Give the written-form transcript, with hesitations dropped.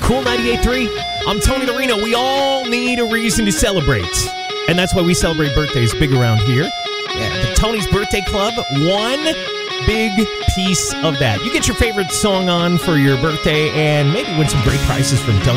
Cool 98.3. I'm Tony Marino. We all need a reason to celebrate. And that's why we celebrate birthdays big around here. Yeah, the Tony's Birthday Club, one big piece of that. You get your favorite song on for your birthday and maybe win some great prizes from Dunkin'.